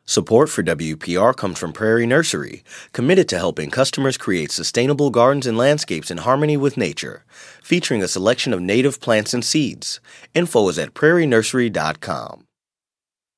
Support for WPR comes from Prairie Nursery, committed to helping customers create sustainable gardens and landscapes in harmony with nature, featuring a selection of native plants and seeds. Info is at prairienursery.com.